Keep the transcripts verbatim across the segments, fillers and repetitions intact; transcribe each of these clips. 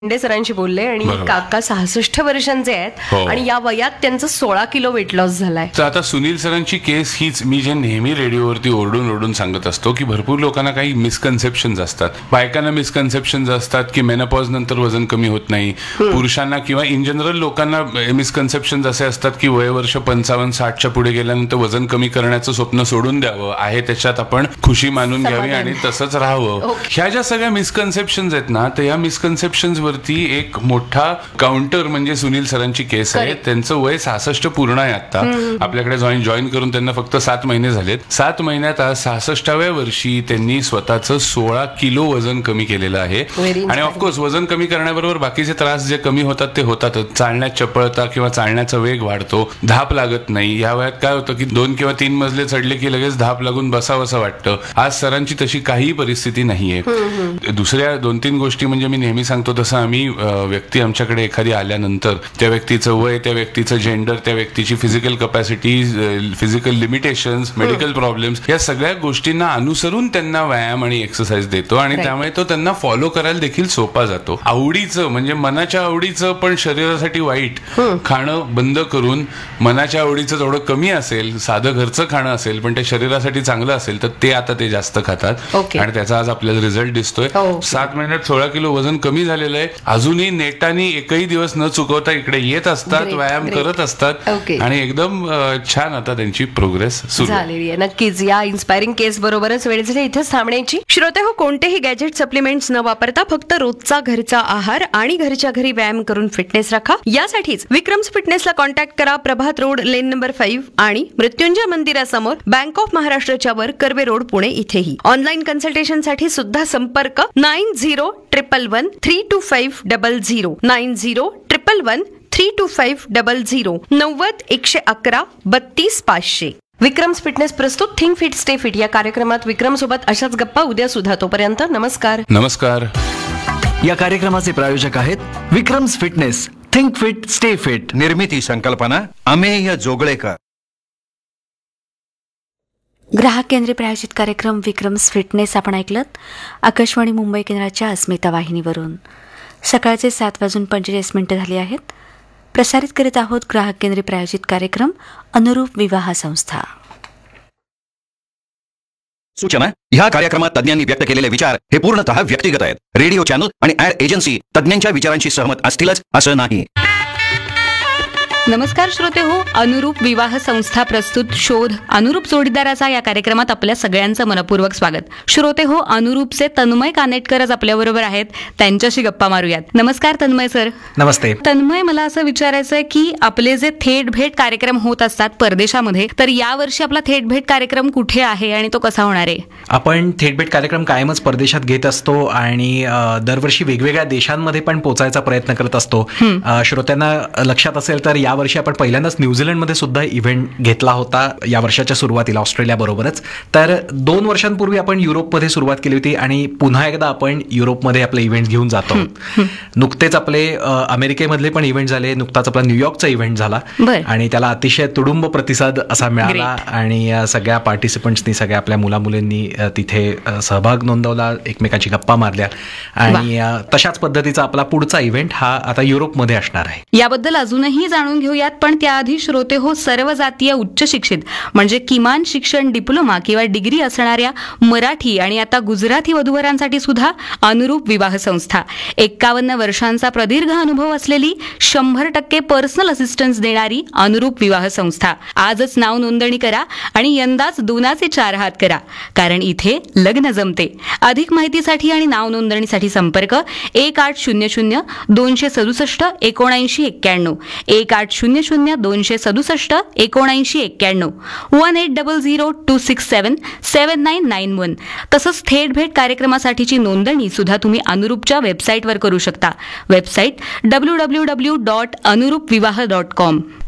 शिंदे सरांशी बोलले आणि काका सहासष्ट वर्षांचे आहेत आणि या वयात त्यांचं सोळा किलो वेट लॉस झालाय. तर आता सुनील सरांची केस हीच, मी जे नेहमी रेडिओवरती ओरडून ओरडून सांगत असतो की भरपूर लोकांना काही मिसकन्सेप्शन्स असतात. बायकांना मिसकन्सेप्शन्स असतात की मेनोपॉज नंतर वजन कमी होत नाही. पुरुषांना किंवा इन जनरल लोकांना मिसकन्सेप्शन्स असे असतात की वयवर्ष पंचावन्न साठच्या पुढे गेल्यानंतर वजन कमी करण्याचं स्वप्न सोडून द्यावं, आहे त्याच्यात आपण खुशी मानून घ्यावी आणि तसंच राहावं. ह्या ज्या सगळ्या मिसकन्सेप्शन्स आहेत ना, तर या मिसकन्सेप्शन्स वरती एक मोठा काउंटर म्हणजे सुनील सरांची केस आहे. त्यांचं वय सहासष्ट पूर्ण आहे आता. आपल्याकडे जॉईन जॉईन करून त्यांना फक्त सात महिने झालेत. सात महिन्यात आज सहासष्टाव्या वर्षी त्यांनी स्वतःचं सोळा किलो वजन कमी केलेलं आहे. आणि ऑफकोर्स वजन कमी करण्याबरोबर बाकीचे त्रास जे कमी होतात ते होतातच. चालण्यात चपळता किंवा चालण्याचा वेग वाढतो, धाप लागत नाही. या वयात काय होतं की दोन किंवा तीन मजले चढले की लगेच धाप लागून बसावंसं वाटतं. आज सरांची तशी काही परिस्थिती नाहीये. दुसऱ्या दोन तीन गोष्टी म्हणजे मी नेहमी सांगतो तसं, आम्ही व्यक्ती आमच्याकडे एखादी आल्यानंतर त्या व्यक्तीचं वय, त्या व्यक्तीचं जेंडर, त्या व्यक्तीची physical capacity, physical limitations, medical problems, या सगळ्या गोष्टींना अनुसरून त्यांना व्यायाम आणि एक्सरसाइज देतो आणि त्यामुळे तो त्यांना फॉलो करायला देखील सोपा जातो. आवडीचं म्हणजे मनाच्या आवडीचं पण शरीरासाठी वाईट खाणं बंद करून मनाच्या आवडीचं थोडं कमी असेल, साधं घरचं खाणं असेल पण ते शरीरासाठी चांगलं असेल तर ते आता ते जास्त खातात आणि त्याचा आज आपल्याला रिझल्ट दिसतोय. सात महिन्यात सोळा किलो वजन कमी झालेलं आहे. अजूनही नेटानी एकही दिवस न चुकवता इकडे येत असतात, व्यायाम करत असतात आणि एकदम छान आता त्यांची प्रोग्रेस सुरू झालेली आहे. नक्कीच या इन्स्पायरिंग केस बरोबरच वेळ झाली इथेच थांबण्याची. श्रोते हो, कोणतेही गॅजेट सप्लिमेंट्स न वापरता फक्त रोजचा घरचा आहार आणि घरच्या घरी व्यायाम करून फिटनेस राखा. यासाठीच विक्रम्स फिटनेसला कॉन्टॅक्ट करा. प्रभात रोड, लेन नंबर फाईव्ह आणि मृत्युंजय मंदिरासमोर, बँक ऑफ महाराष्ट्राच्या वर, कर्वे रोड, पुणे इथेही. ऑनलाईन कन्सल्टेशन साठी सुद्धा संपर्क nine zero triple one three to five double zero nine zero triple one three to five double zero नव्वद एकशे अकरा बत्तीस पाचशे. विक्रम्स फिटनेस प्रस्तुत थिंक फिट स्टे फिट या कार्यक्रमात विक्रम सोबत अशाच गप्पा उद्या सुद्धा. तोपर्यंत नमस्कार. नमस्कार. या कार्यक्रमाचे प्रायोजक आहेत Vikram's fitness. Think fit stay fit. निर्मिती संकल्पना अमेय जोगळेकर. ग्राहक केंद्रीय प्रायोजित कार्यक्रम विक्रम्स फिटनेस आपण ऐकलत आकाशवाणी मुंबई केंद्राच्या अस्मिता वाहिनीवरून. सकाळचे सात वाजून पंचेचाळीस मिनिटं झाली आहेत. प्रसारित करीत आहोत ग्राहक केंद्रीय प्रायोजित कार्यक्रम अनुरूप विवाह संस्था. सूचना: ह्या कार्यक्रमात तज्ञांनी व्यक्त केलेले विचार हे पूर्णतः व्यक्तिगत आहेत. रेडिओ चॅनल आणि ऍड एजन्सी तज्ञांच्या विचारांशी सहमत असतीलच असं नाही. नमस्कार श्रोते हो, अनुरूप विवाह संस्था प्रस्तुत शोध अनुरूप जोडीदाराचा या कार्यक्रमात आपल्या सगळ्यांचं मनपूर्वक स्वागत. श्रोते हो, अनुरूपचे तन्मय कानेटकरच आपल्या बरोबर आहेत. त्यांच्याशी गप्पा मारूयात. नमस्कार तन्मय सर. नमस्ते. तन्मय, मला असं विचारायचं आहे की आपले जे थेट भेट कार्यक्रम होत असतात परदेशामध्ये, तर यावर्षी आपला थेट भेट कार्यक्रम कुठे आहे आणि तो कसा होणार आहे? आपण थेट भेट कार्यक्रम कायमच परदेशात घेत असतो आणि दरवर्षी वेगवेगळ्या देशांमध्ये पण पोहोचायचा प्रयत्न करत असतो. श्रोत्यांना लक्षात असेल तर या वर्षी आपण पहिल्यांदाच न्यूझीलंडमध्ये सुद्धा इव्हेंट घेतला होता या वर्षाच्या सुरुवातीला, ऑस्ट्रेलिया बरोबरच. तर दोन वर्षांपूर्वी आपण युरोपमध्ये सुरुवात केली होती आणि पुन्हा एकदा आपण युरोपमध्ये आपले इव्हेंट घेऊन जातो. नुकतेच आपले अमेरिकेमधले पण इव्हेंट झाले. नुकताच आपला न्यूयॉर्कचा इव्हेंट झाला आणि त्याला अतिशय तुडुंब प्रतिसाद असा मिळाला आणि सगळ्या पार्टिसिपंट्सनी, सगळ्या आपल्या मुलामुलींनी तिथे सहभाग नोंदवला, एकमेकांची गप्पा मारल्या आणि तशाच पद्धतीचा आपला पुढचा इव्हेंट हा आता युरोपमध्ये असणार आहे. याबद्दल अजूनही जाणून घेऊयात, पण त्याआधी श्रोते हो, सर्व जातीय उच्च शिक्षित म्हणजे किमान शिक्षण डिप्लोमा किंवा डिग्री असणाऱ्या मराठी आणि आता गुजराती वधूवरांसाठी सुद्धा अनुरूप विवाह संस्था, एक्कावन्न वर्षांचा प्रदीर्घ अनुभव असलेली, शंभर टक्के पर्सनल असिस्टन्स देणारी अनुरूप विवाह संस्था. आजच नाव नोंदणी करा आणि यंदाच दोनाचे चार हात करा, कारण इथे लग्न जमते. अधिक माहितीसाठी आणि नाव नोंदणीसाठी संपर्क एक आठ शून्य शून्य दोनशे सदुसष्ट एकोणऐंशी एक्क्याण्णव एक आठ शून्य शून्य दोनशे सदुसष्ट एकोणऐंशी एक्क्याण्णव one eight double zero to six seven seven nine nine one. तसंच थेट भेट कार्यक्रमासाठीची नोंदणी सुद्धा तुम्ही अनुरूपच्या वेबसाईटवर करू शकता. Website W W W dot अनुरूप विवाह डॉट कॉम.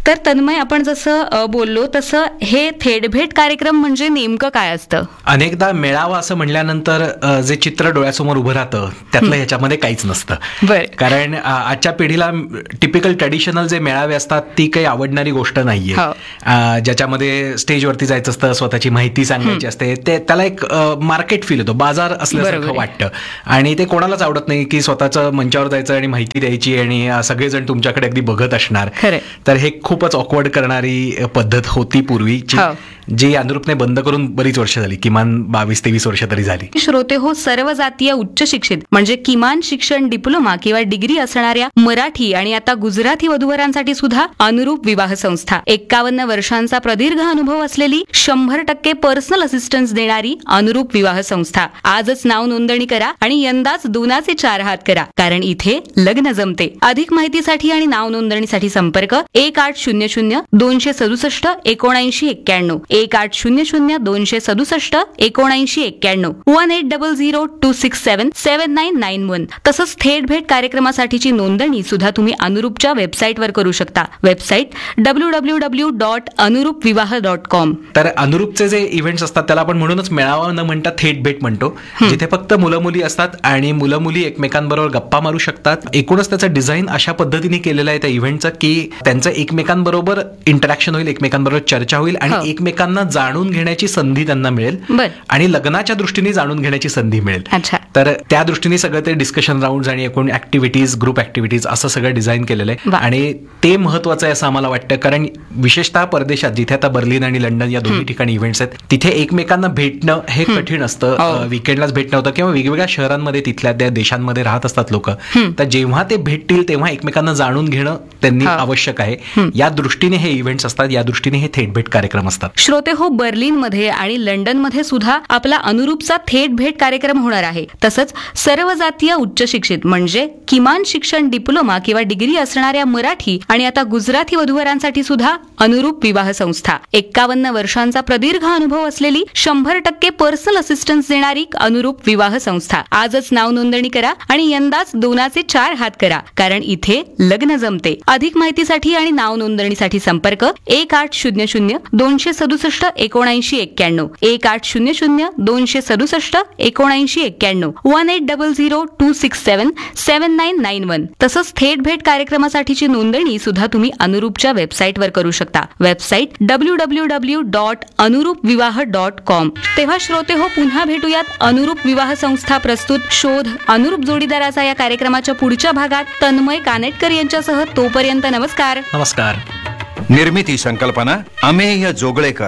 तर तन्मय, आपण जसं अ, बोललो तसं हे थेट भेट कार्यक्रम म्हणजे नेमकं काय असतं? अनेकदा मेळावा असं म्हणल्यानंतर अ, जे चित्र डोळ्यासमोर उभं राहतं त्यातलं ह्याच्यामध्ये काहीच नसतं. बरं. कारण अ, आजच्या पिढीला टिपिकल ट्रॅडिशनल जे मेळावे असतात ती काही आवडणारी गोष्ट नाहीये. हो. अ, ज्याच्यामध्ये स्टेजवरती जायचं असतं, स्वतःची माहिती सांगायची असते, ते त्याला एक मार्केट फील होतो, बाजार असल्यासारखं बरोबर आहे. वाटतं. आणि ते कोणालाच आवडत नाही की स्वतःचं मंचावर जायचं आणि माहिती द्यायची आणि अ, सगळेजण तुमच्याकडे अगदी बघत असणार. खरंय. तर हे खूपच ऑकवर्ड करणारी पद्धत होती पूर्वीची, हो. जी अनुरूपने बंद करून बरीच वर्ष झाली, किमान बावीस तेवीस वर्ष तरी झाली. श्रोते हो, सर्व जातीय उच्च शिक्षित म्हणजे किमान शिक्षण डिप्लोमा किंवा डिग्री असणाऱ्या मराठी आणि आता गुजराती वधूवरांसाठी सुद्धा अनुरूप विवाह संस्था, एक्कावन्न वर्षांचा प्रदीर्घ अनुभव असलेली, शंभर टक्के पर्सनल असिस्टन्स देणारी अनुरूप विवाह संस्था. आजच नाव नोंदणी करा आणि यंदाच दोनाचे चार हात करा, कारण इथे लग्न जमते. अधिक माहितीसाठी आणि नाव नोंदणीसाठी संपर्क एक आठ शून्य शून्य दोनशे सदुसष्ट एकोणऐंशी एक्क्याण्णव एक आठ शून्य शून्य दोनशे सदुसष्ट एकोणऐंशी एक्क्याण्णव one eight double zero to six seven seven nine nine one. तसंच थेट भेट कार्यक्रमासाठीची नोंदणी सुद्धा तुम्ही अनुरूपच्या वेबसाईटवर करू शकता. Website W W W dot अनुरूप विवाह डॉट कॉम. तर अनुरूपचे जे इव्हेंट्स असतात त्याला आपण म्हणूनच मेळावा न म्हणता थेट भेट म्हणतो, जिथे फक्त मुलं मुली असतात आणि मुलं मुली एकमेकांबरोबर गप्पा मारू शकतात. एकूणच त्याचं डिझाईन अशा पद्धतीने केलेलं आहे त्या इव्हेंटचं की त्यांचं एकमेकांबरोबर इंटरॅक्शन होईल, एकमेकांबरोबर चर्चा होईल आणि हो. एकमेकांना जाणून घेण्याची संधी त्यांना मिळेल बर. आणि लग्नाच्या दृष्टीने जाणून घेण्याची संधी मिळेल. अच्छा. तर त्या दृष्टीने सगळं ते डिस्कशन राऊंड आणि एकूण ऍक्टिव्हिटीज, ग्रुप ऍक्टिव्हिटीज असं सगळं डिझाईन केलेलं आहे. वा. आणि ते महत्वाचं आहे असं आम्हाला वाटतं, कारण विशेषतः परदेशात जिथे आता बर्लिन आणि लंडन या दोन्ही ठिकाणी इव्हेंट्स आहेत, तिथे एकमेकांना भेटणं हे कठीण असतं. हो. विकेंडलाच भेटणं होतं किंवा वेगवेगळ्या शहरांमध्ये तिथल्या त्या देशांमध्ये राहत असतात लोक. तर जेव्हा ते भेटतील तेव्हा एकमेकांना जाणून घेणं त्यांनी हो. आवश्यक आहे. या दृष्टीने हे इव्हेंट्स असतात, या दृष्टीने हे थेट भेट कार्यक्रम असतात. श्रोते हो, बर्लिनमध्ये आणि लंडनमध्ये सुद्धा आपला अनुरूपचा थेट भेट कार्यक्रम होणार आहे. तसंच सर्व जातीय उच्च शिक्षित म्हणजे किमान शिक्षण डिप्लोमा किंवा डिग्री असणाऱ्या मराठी आणि आता गुजराती वधूवरांसाठी सुद्धा अनुरूप विवाह संस्था, एक्कावन्न वर्षांचा प्रदीर्घ अनुभव असलेली, शंभर टक्के पर्सनल असिस्टन्स देणारी अनुरूप विवाह संस्था. आजच नाव नोंदणी करा आणि यंदाच दोनाचे चार हात करा, कारण इथे लग्न जमते. अधिक माहितीसाठी आणि नाव नोंदणीसाठी संपर्क एक आठ शून्य शून्य दोनशे सदुसष्ट एकोणऐंशी एक्क्याण्णव एक आठ शून्य शून्य दोनशे सदुसष्ट एकोणऐंशी एक्क्याण्णव one eight double zero to six seven seven nine nine one. तसंच थेट भेट कार्यक्रमासाठीची नोंदणी सुद्धा तुम्ही अनुरूपच्या वेबसाईटवर करू शकता. Website W W W dot अनुरूप विवाह डॉट कॉम. तेव्हा श्रोते हो, पुन्हा भेटूयात अनुरूप विवाह संस्था प्रस्तुत शोध अनुरूप जोडीदाराचा या कार्यक्रमाच्या पुढच्या भागात तन्मय कानेटकर यांच्यासह. तोपर्यंत नमस्कार. नमस्कार. निर्मिती संकल्पना अमेय जोगळेकर.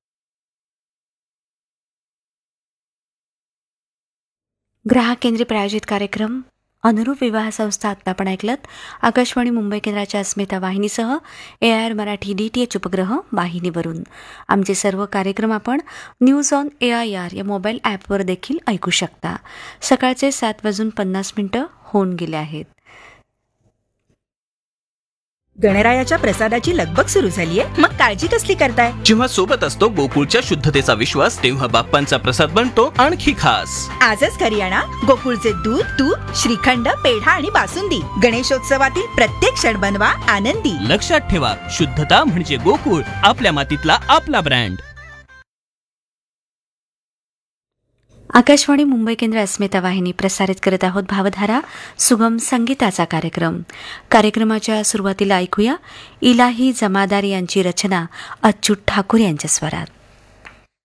ग्राहक केंद्रीय प्रायोजित कार्यक्रम अनुरूप विवाह संस्था आत्ता आपण ऐकलत. आकाशवाणी मुंबई केंद्राच्या अस्मिता वाहिनीसह ए I R Marathi D T H उपग्रह वाहिनीवरून. आमचे सर्व कार्यक्रम आपण news on A I R या मोबाईल ॲपवर देखील ऐकू शकता. सकाळचे सात वाजून पन्नास मिनिटं होऊन गेले आहेत. गणरायाच्या प्रसादाची लगबग सुरू झालीये, मग काळजी कसली करताय? जेव्हा सोबत असतो गोकुळच्या शुद्धतेचा विश्वास, तेव्हा बाप्पांचा प्रसाद बनतो आणखी खास. आजच घरी आणा गोकुळचे दूध, तूप, श्रीखंड, पेढा आणि बासुंदी. गणेशोत्सवातील प्रत्येक क्षण बनवा आनंदी. लक्षात ठेवा, शुद्धता म्हणजे गोकुळ, आपल्या मातीतला आपला ब्रँड. आकाशवाणी मुंबई केंद्र अस्मिता वाहिनी प्रसारित करत आहोत भावधारा सुगम संगीताचा कार्यक्रम. कार्यक्रमाच्या सुरुवातीला ऐकूया इलाही जमादार यांची रचना अच्युत ठाकूर यांच्या स्वरात.